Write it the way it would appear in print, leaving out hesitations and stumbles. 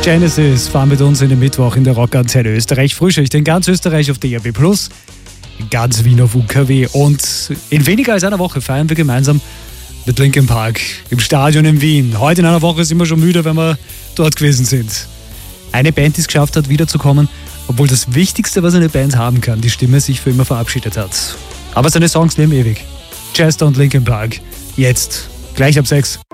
Genesis fahren mit uns in den Mittwoch in der Rockantenne Österreich Frühschicht in ganz Österreich auf DAB+, in ganz Wien auf UKW. Und in weniger als einer Woche feiern wir gemeinsam mit Linkin Park im Stadion in Wien. Heute in einer Woche sind wir schon müde, wenn wir dort gewesen sind. Eine Band, die es geschafft hat, wiederzukommen, obwohl das Wichtigste, was eine Band haben kann, die Stimme, sich für immer verabschiedet hat. Aber seine Songs leben ewig. Chester und Linkin Park. Jetzt, gleich ab 6.